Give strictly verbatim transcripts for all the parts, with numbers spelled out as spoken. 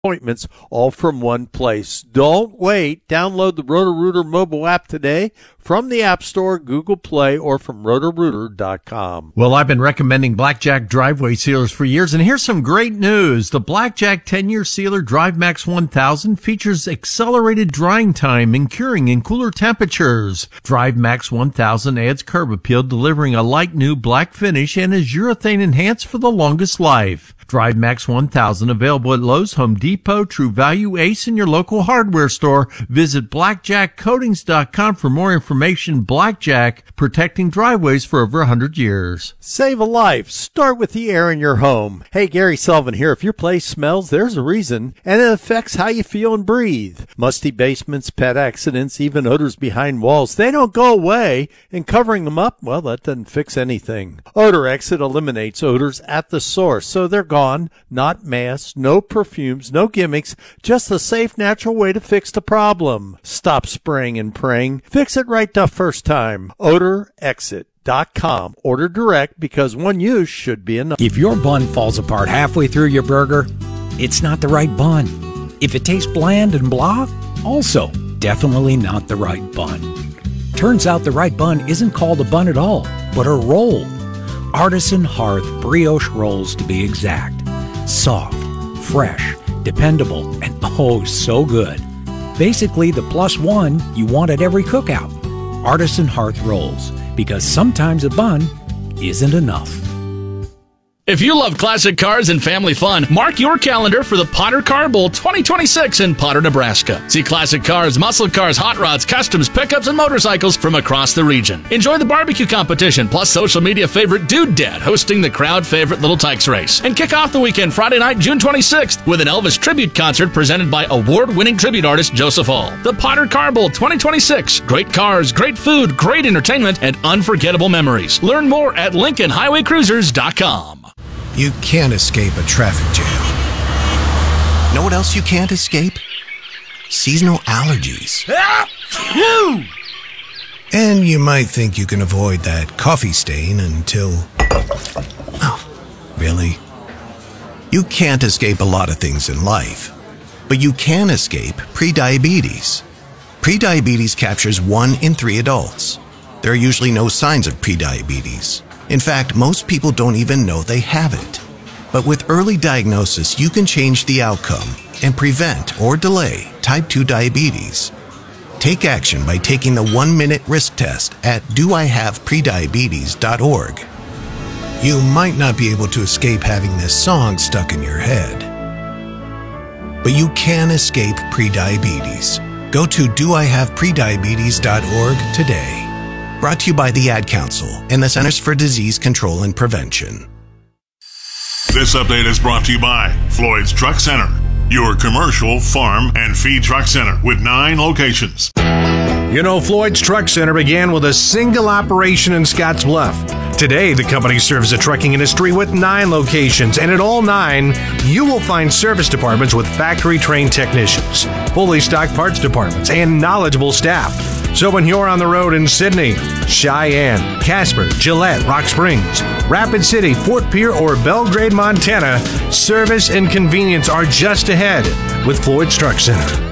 appointments, all from one place. Don't wait. Download the Roto-Rooter mobile app today from the App Store, Google Play, or from roto rooter dot com. Well, I've been recommending Blackjack driveway sealers for years, and here's some great news. The Blackjack ten-year sealer DriveMax one thousand features accelerated drying time and curing in cooler temperatures. DriveMax one thousand adds curb appeal, delivering a light new black finish, and is urethane enhanced for the longest life. DriveMax one thousand available at Lowe's, Home Depot, True Value, Ace, and your local hardware store. Visit blackjack coatings dot com for more information. Blackjack, protecting driveways for over one hundred years. Save a life. Start with the air in your home. Hey, Gary Sullivan here. If your place smells, there's a reason, and it affects how you feel and breathe. Musty basements, pet accidents, even odors behind walls, they don't go away, and covering them up, well, that doesn't fix anything. Odor Exit eliminates odors at the source, so they're gone, not masked, no perfumes, no gimmicks, just a safe, natural way to fix the problem. Stop spraying and praying. Fix it right the first time. odor exit dot com. Order direct, because one use should be enough. If your bun falls apart halfway through your burger, it's not the right bun. If it tastes bland and blah, also definitely not the right bun. Turns out the right bun isn't called a bun at all, but a roll. Artisan Hearth brioche rolls, to be exact. Soft, fresh, dependable, and oh so good. Basically the plus one you want at every cookout. Artisan Hearth rolls, because sometimes a bun isn't enough. If you love classic cars and family fun, mark your calendar for the Potter Car Bowl twenty twenty-six in Potter, Nebraska. See classic cars, muscle cars, hot rods, customs, pickups, and motorcycles from across the region. Enjoy the barbecue competition, plus social media favorite Dude Dad hosting the crowd favorite Little Tykes race. And kick off the weekend Friday night, June twenty-sixth, with an Elvis tribute concert presented by award-winning tribute artist Joseph Hall. The Potter Car Bowl twenty twenty-six. Great cars, great food, great entertainment, and unforgettable memories. Learn more at Lincoln Highway Cruisers dot com. You can't escape a traffic jam. Know what else you can't escape? Seasonal allergies. And you might think you can avoid that coffee stain until... Oh, really? You can't escape a lot of things in life, but you can escape prediabetes. Prediabetes captures one in three adults. There are usually no signs of prediabetes. In fact, most people don't even know they have it. But with early diagnosis, you can change the outcome and prevent or delay type two diabetes. Take action by taking the one-minute risk test at do I have prediabetes dot org. You might not be able to escape having this song stuck in your head, but you can escape prediabetes. Go to do I have prediabetes dot org today. Brought to you by the Ad Council and the Centers for Disease Control and Prevention. This update is brought to you by Floyd's Truck Center, your commercial, farm, and feed truck center with nine locations. You know, Floyd's Truck Center began with a single operation in Scotts Bluff. Today, the company serves the trucking industry with nine locations, and at all nine, you will find service departments with factory-trained technicians, fully stocked parts departments, and knowledgeable staff. So when you're on the road in Sydney, Cheyenne, Casper, Gillette, Rock Springs, Rapid City, Fort Pierre, or Belgrade, Montana, service and convenience are just ahead with Floyd's Truck Center.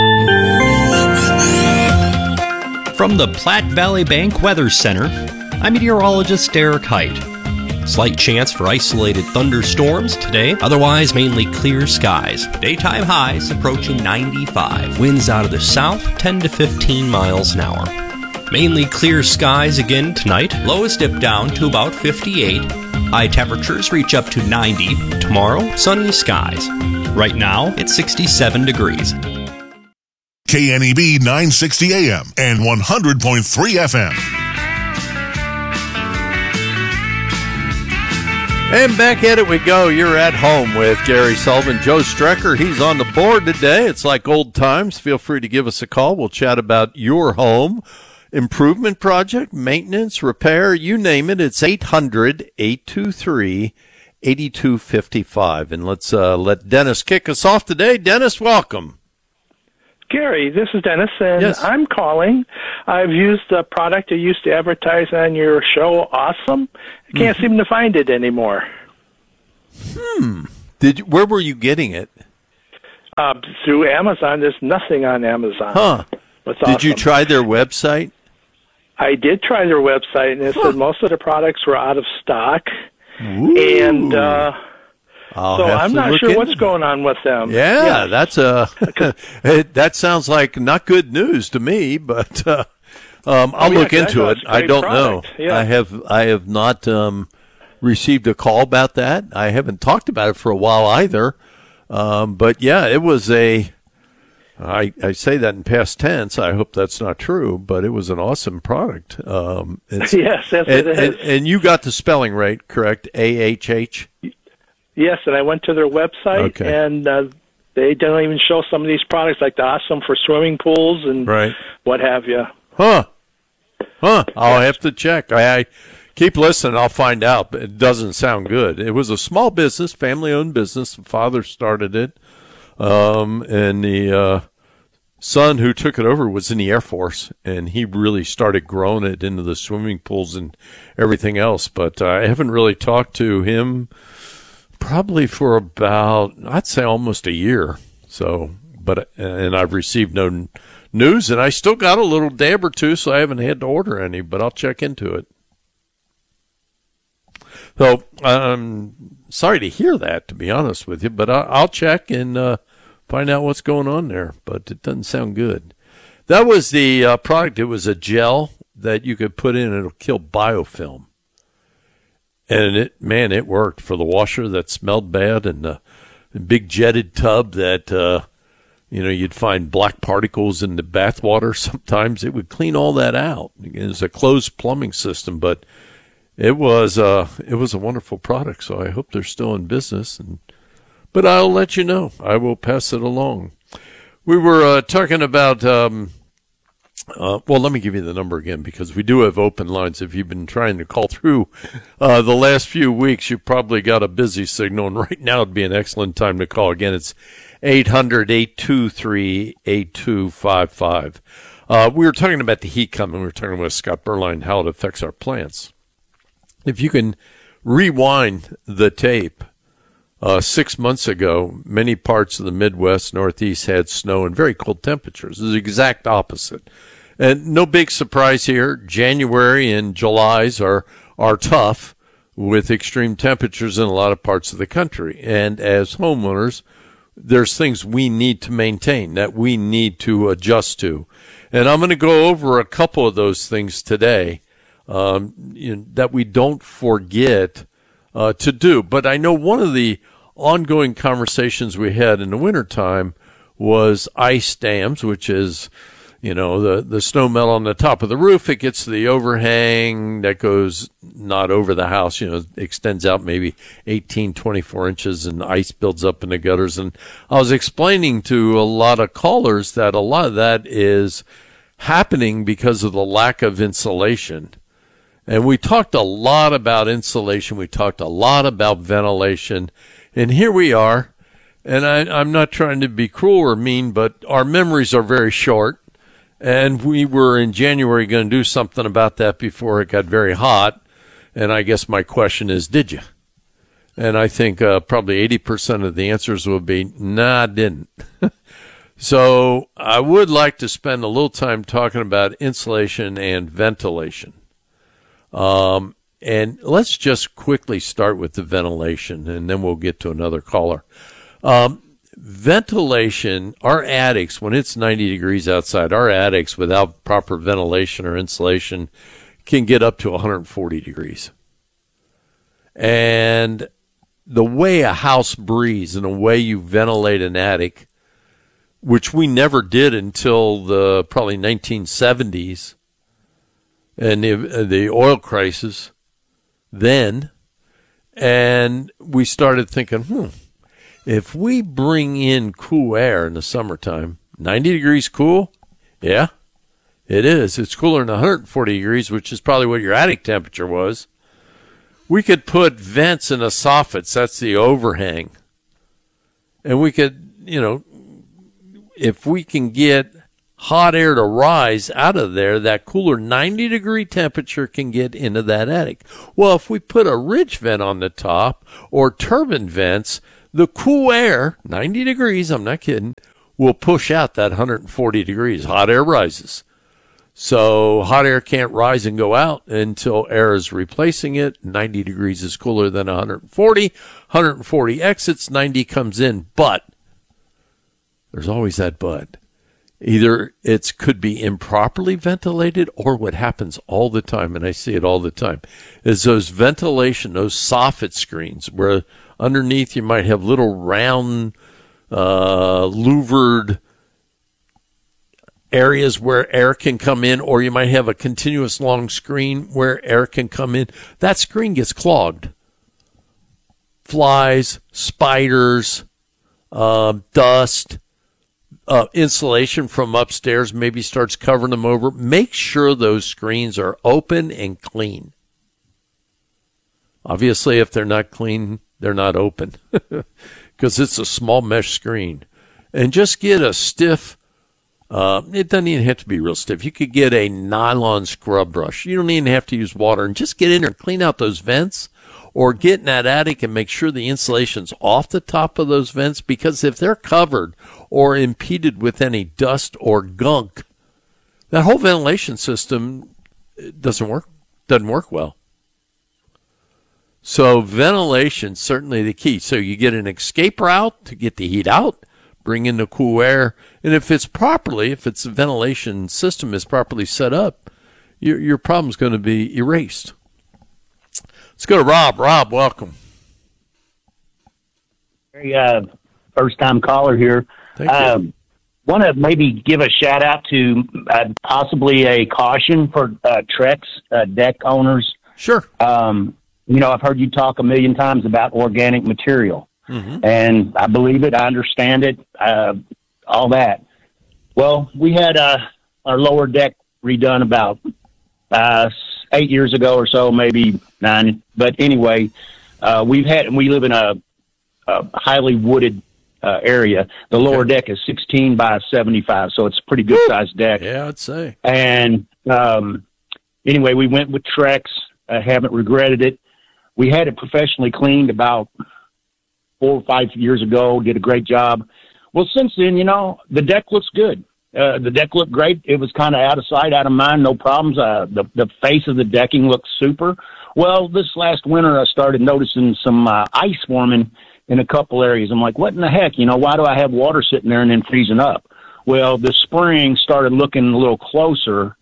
From the Platte Valley Bank Weather Center, I'm meteorologist Derek Height. Slight chance for isolated thunderstorms today, otherwise mainly clear skies. Daytime highs approaching ninety-five. Winds out of the south, ten to fifteen miles an hour. Mainly clear skies again tonight. Lows dip down to about fifty-eight. High temperatures reach up to ninety. Tomorrow, sunny skies. Right now, it's sixty-seven degrees. K N E B nine sixty A M and one hundred point three F M. And back at it we go. You're at home with Gary Sullivan. Joe Strecker, he's on the board today. It's like old times. Feel free to give us a call. We'll chat about your home improvement project, maintenance, repair, you name it. It's eight hundred, eight two three, eight two five five. And let's uh, let Dennis kick us off today. Dennis, welcome. Gary, this is Dennis, and yes. I'm calling. I've used the product you used to advertise on your show, Awesome. I can't mm-hmm. seem to find it anymore. Hmm. Did you, where were you getting it? Uh, through Amazon, there's nothing on Amazon. Huh. That's Did awesome. you try their website? I did try their website, and it Huh. said most of the products were out of stock. Ooh. And uh, I'll so have I'm to not look sure into what's that. going on with them. Yeah, Yeah. that's a it, that sounds like not good news to me, but uh, um, I'll Oh, yeah, look 'cause I into thought it. it's a I great don't product. know. Yeah. I have I have not um, received a call about that. I haven't talked about it for a while either. Um, but yeah, it was a. I, I say that in past tense. I hope that's not true, but it was an awesome product. Um, it's, Yes, yes, and, it is. And, and you got the spelling right, correct? A H H? Yes, and I went to their website, Okay. and uh, they don't even show some of these products, like the Awesome for swimming pools and Right. what have you. Huh. Huh. I'll have to check. I, I keep listening. I'll find out. But it doesn't sound good. It was a small business, family-owned business. The father started it. Um, and the uh, son who took it over was in the Air Force, and he really started growing it into the swimming pools and everything else. But uh, I haven't really talked to him probably for about, I'd say almost a year. So, but, and I've received no n- news, and I still got a little dab or two, so I haven't had to order any, but I'll check into it. So I'm sorry to hear that, to be honest with you, but I, I'll check and uh, find out what's going on there. But it doesn't sound good. That was the uh, product. It was a gel that you could put in, and it'll kill biofilm. And it, man, it worked for the washer that smelled bad, and the big jetted tub that, uh, you know, you'd find black particles in the bath water. Sometimes it would clean all that out. It was a closed plumbing system, but It was uh, it was a wonderful product, so I hope they're still in business. And but I'll let you know. I will pass it along. We were uh, talking about. Um, uh, well, let me give you the number again, because we do have open lines. If you've been trying to call through uh, the last few weeks, you've probably got a busy signal, and right now would be an excellent time to call. Again, it's eight hundred, eight two three, eight two five five. Uh, we were talking about the heat coming. We were talking about Scott Berline, how it affects our plants. If you can rewind the tape, uh, six months ago, many parts of the Midwest, Northeast had snow and very cold temperatures. It was the exact opposite. And no big surprise here. January and July's are, are tough with extreme temperatures in a lot of parts of the country. And as homeowners, there's things we need to maintain, that we need to adjust to. And I'm going to go over a couple of those things today. Um, you know, that we don't forget uh, to do. But I know one of the ongoing conversations we had in the wintertime was ice dams, which is, you know, the, the snow melt on the top of the roof. It gets to the overhang that goes not over the house, you know, it extends out maybe eighteen, twenty-four inches, and ice builds up in the gutters. And I was explaining to a lot of callers that a lot of that is happening because of the lack of insulation. And we talked a lot about insulation. We talked a lot about ventilation. And here we are. And I, I'm not trying to be cruel or mean, but our memories are very short. And we were in January going to do something about that before it got very hot. And I guess my question is, did you? And I think uh, probably eighty percent of the answers will be, nah, I didn't. So I would like to spend a little time talking about insulation and ventilation. Um, and let's just quickly start with the ventilation, and then we'll get to another caller. Um, ventilation, our attics, when it's ninety degrees outside, our attics without proper ventilation or insulation can get up to one hundred forty degrees. And the way a house breathes and the way you ventilate an attic, which we never did until the probably nineteen seventies, and the, the oil crisis then, and we started thinking, hmm, if we bring in cool air in the summertime, ninety degrees cool? Yeah, it is. It's cooler than one hundred forty degrees, which is probably what your attic temperature was. We could put vents in the soffits, that's the overhang, and we could, you know, if we can get hot air to rise out of there, that cooler ninety degree temperature can get into that attic. Well, if we put a ridge vent on the top or turbine vents, The cool air, ninety degrees, I'm not kidding, will push out that one hundred forty degrees. Hot air rises. So hot air can't rise and go out until air is replacing it. ninety degrees is cooler than one hundred forty. one hundred forty exits, ninety comes in. But there's always that but. Either it could be improperly ventilated, or what happens all the time, and I see it all the time, is those ventilation, those soffit screens, where underneath you might have little round, uh, louvered areas where air can come in, or you might have a continuous long screen where air can come in. That screen gets clogged. Flies, spiders, uh, dust, Uh, insulation from upstairs maybe starts covering them over. Make sure those screens are open and clean. Obviously, if they're not clean, they're not open because it's a small mesh screen. And just get a stiff, uh, it doesn't even have to be real stiff. You could get a nylon scrub brush. You don't even have to use water, and just get in there and clean out those vents. Or get in that attic and make sure the insulation's off the top of those vents, because if they're covered or impeded with any dust or gunk, that whole ventilation system doesn't work, doesn't work well. So ventilation, certainly the key. So you get an escape route to get the heat out, bring in the cool air, and if it's properly, if it's the ventilation system is properly set up, your, your problem's going to be erased. Let's go to Rob. Rob, welcome. Very uh, first-time caller here. Thank you. Um, want to maybe give a shout-out to uh, possibly a caution for uh, Trex uh, deck owners. Sure. Um, you know, I've heard you talk a million times about organic material, mm-hmm. and I believe it. I understand it, uh, all that. Well, we had uh, our lower deck redone about uh, eight years ago or so, maybe nine. But anyway, uh, we've had, we live in a, a highly wooded uh, area. The lower Okay. deck is sixteen by seventy-five, so it's a pretty good sized deck. Yeah, I'd say. And um, anyway, we went with Trex. I haven't regretted it. We had it professionally cleaned about four or five years ago, did a great job. Well, since then, you know, the deck looks good. Uh, the deck looked great. It was kind of out of sight, out of mind, no problems. Uh, the, the face of the decking looks super. Well, this last winter, I started noticing some uh, ice forming in a couple areas. I'm like, what in the heck? You know, why do I have water sitting there and then freezing up? Well, the spring started looking a little closer,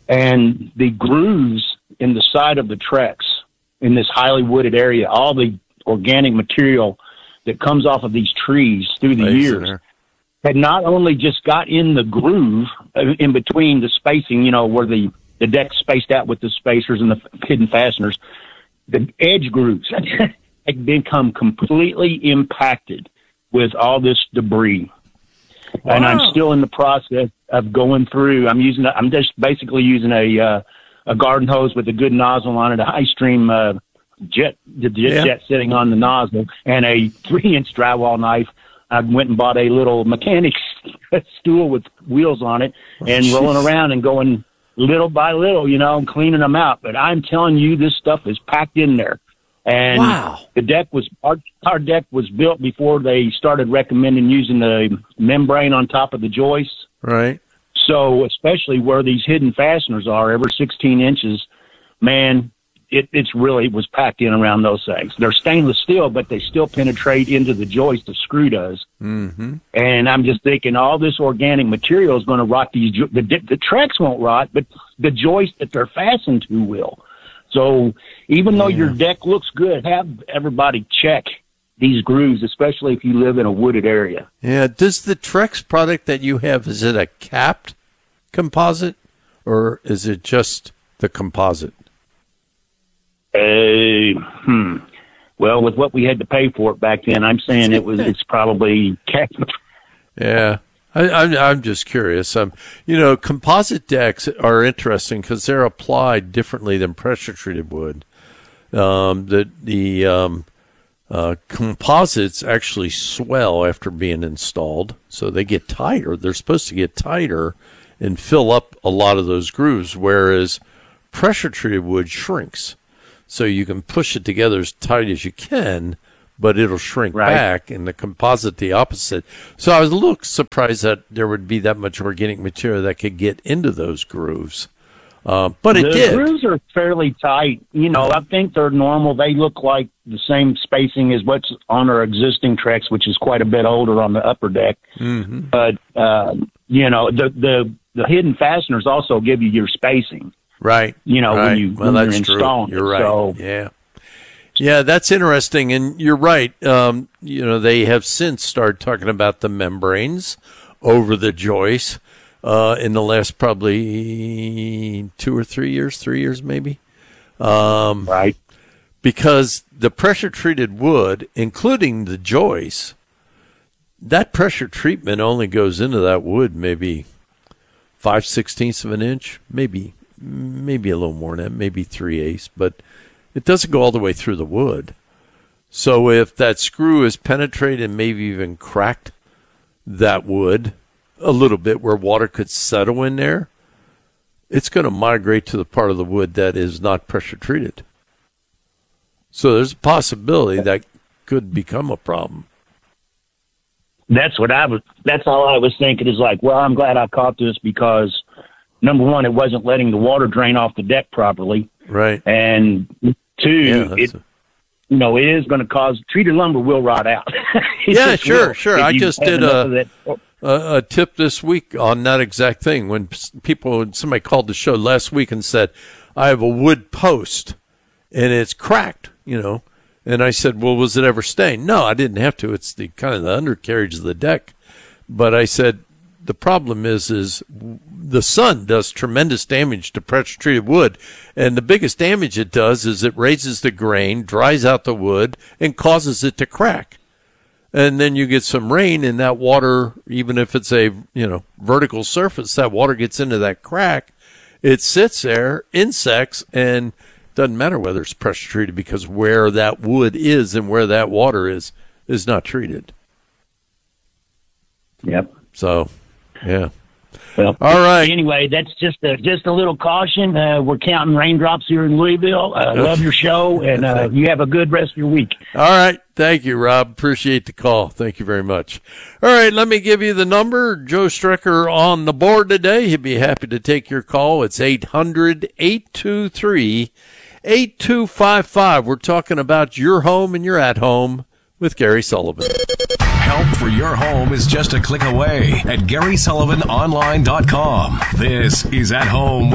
and the grooves in the side of the Trex in this highly wooded area, all the organic material that comes off of these trees through the Nice years, there. had not only just got in the groove uh, in between the spacing, you know, where the, the deck spaced out with the spacers and the hidden fasteners, the edge grooves had become completely impacted with all this debris. Wow. And I'm still in the process of going through. I'm using. I'm just basically using a uh, a garden hose with a good nozzle on it, a high stream uh, jet, the jet, Yeah. jet sitting on the nozzle, and a three inch drywall knife. I went and bought a little mechanic's stool with wheels on it, and Oh, rolling geez. around and going little by little, you know, and cleaning them out. But I'm telling you, this stuff is packed in there. And Wow. the deck was, our, our deck was built before they started recommending using the membrane on top of the joists. Right. So especially where these hidden fasteners are, every sixteen inches, man, it, it's really was packed in around those things. They're stainless steel, but they still penetrate into the joist, the screw does. Mm-hmm. And I'm just thinking all this organic material is going to rot these, jo- the, the tracks won't rot, but the joist that they're fastened to will. So even though your deck looks good, have everybody check these grooves, especially if you live in a wooded area. Yeah. Does the Trex product that you have, is it a capped composite, or is it just the composite? Uh, hmm. Well, with what we had to pay for it back then, I'm saying it was. It's probably capped. Yeah. I, I'm, I'm just curious. Um, you know, composite decks are interesting because they're applied differently than pressure-treated wood. Um, the the um, uh, composites actually swell after being installed, so they get tighter. They're supposed to get tighter and fill up a lot of those grooves, whereas pressure-treated wood shrinks. So you can push it together as tight as you can, but it'll shrink Right. back, and the composite the opposite. So I was a little surprised that there would be that much organic material that could get into those grooves. Uh, but it the did. grooves are fairly tight. You know, I think they're normal. They look like the same spacing as what's on our existing Trex, which is quite a bit older on the upper deck. Mm-hmm. But, uh, you know, the, the, the hidden fasteners also give you your spacing. Right. You know, right. when, you, well, when that's you're true. installing You're it. right. So, yeah. Yeah, that's interesting. And you're right. Um, you know, they have since started talking about the membranes over the joists uh, in the last probably two or three years, three years maybe. Um, right. Because the pressure-treated wood, including the joists, that pressure treatment only goes into that wood maybe five sixteenths of an inch, maybe maybe a little more than that, maybe three eighths, but it doesn't go all the way through the wood. So if that screw is penetrated and maybe even cracked that wood a little bit where water could settle in there, it's going to migrate to the part of the wood that is not pressure treated. So there's a possibility that could become a problem. That's what I was, that's all I was thinking is like, well, I'm glad I caught this because, number one, it wasn't letting the water drain off the deck properly. Right. And two, Yeah, it, a- you know, it is going to cause, treated lumber will rot out. It Yeah, just sure, will. sure. If I you just have did enough a- of that- a, a tip this week on that exact thing. When s- people, somebody called the show last week and said, I have a wood post and it's cracked, you know. And I said, well, was it ever stained? No, I didn't have to. It's the kind of the undercarriage of the deck. But I said, the problem is, is the sun does tremendous damage to pressure treated wood. And the biggest damage it does is it raises the grain, dries out the wood, and causes it to crack. And then you get some rain and that water, even if it's a, you know, vertical surface, that water gets into that crack. It sits there, insects, and doesn't matter whether it's pressure treated because where that wood is and where that water is, is not treated. Yep. So, yeah. Well, all right. Anyway, that's just a, just a little caution. Uh, we're counting raindrops here in Louisville. I uh, love your show, and uh, you have a good rest of your week. All right. Thank you, Rob. Appreciate the call. Thank you very much. All right. Let me give you the number. Joe Strecker on the board today. He'd be happy to take your call. It's eight hundred, eight two three, eight two five five. We're talking about your home and your at home with Gary Sullivan. Help for your home is just a click away at Gary Sullivan Online dot com. This is At Home with